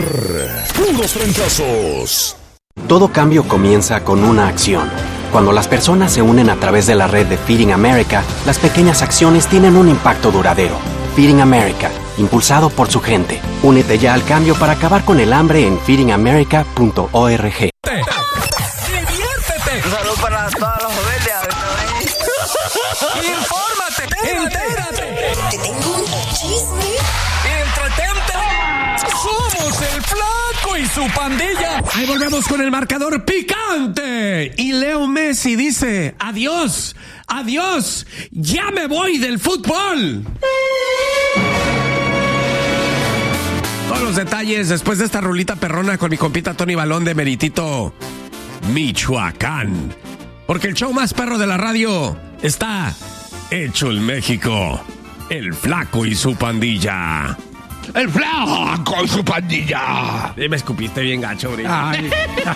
Puros trancazos. Todo cambio comienza con una acción. Cuando las personas se unen a través de la red de Feeding America, las pequeñas acciones tienen un impacto duradero. Feeding America, impulsado por su gente. Únete ya al cambio para acabar con el hambre en feedingamerica.org. ¡Diviértete! Un saludo para todas las familias. ¡Infórmate! ¡Entérate! Te tengo un chisme. ¡Entretente! ¡Somos el Flaco y su pandilla! Ahí volvemos con el marcador picante. Y Leo Messi dice: adiós, adiós, ya me voy del fútbol. Todos los detalles después de esta rulita perrona con mi compita Tony Balón de Meritito, Michoacán. Porque el show más perro de la radio está hecho en México. El Flaco y su pandilla. El Flaco y su pandilla. Me escupiste bien gacho, bro.